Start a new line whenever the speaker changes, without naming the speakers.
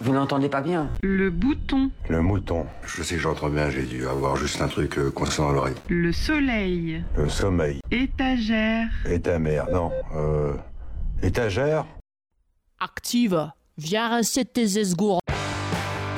Vous n'entendez pas bien.
Le bouton.
Le mouton. Je sais que j'entends bien, j'ai dû avoir juste un truc coincé dans l'oreille.
Le soleil.
Le sommeil.
Étagère.
Et ta mère, non. Étagère.
Active. Viens rester tes esgours.